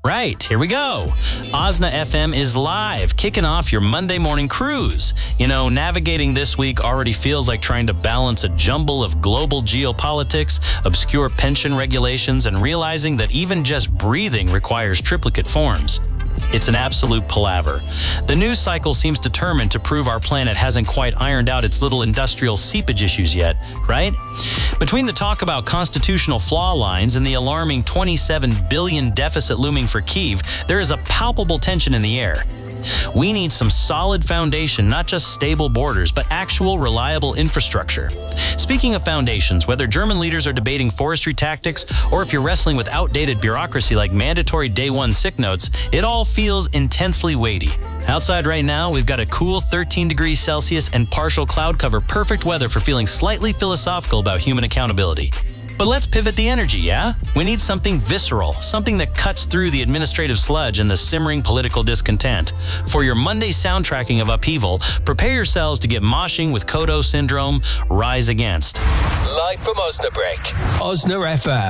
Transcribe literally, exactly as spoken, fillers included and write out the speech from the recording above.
Right, here we go. Osna F M is live, kicking off your Monday morning cruise. You know, navigating this week already feels like trying to balance a jumble of global geopolitics, obscure pension regulations, and realizing that even just breathing requires triplicate forms. It's an absolute palaver. The news cycle seems determined to prove our planet hasn't quite ironed out its little industrial seepage issues yet, right? Between the talk about constitutional flaw lines and the alarming twenty-seven billion dollars deficit looming for Kyiv, there is a palpable tension in the air. We need some solid foundation, not just stable borders, but actual reliable infrastructure. Speaking of foundations, whether German leaders are debating forestry tactics or if you're wrestling with outdated bureaucracy like mandatory day one sick notes, it all feels intensely weighty. Outside right now, we've got a cool thirteen degrees Celsius and partial cloud cover, perfect weather for feeling slightly philosophical about human accountability. But let's pivot the energy, yeah? We need something visceral, something that cuts through the administrative sludge and the simmering political discontent. For your Monday soundtracking of upheaval, prepare yourselves to get moshing with Kodo Syndrome, Rise Against. Live from Osnabrück, Osna F M.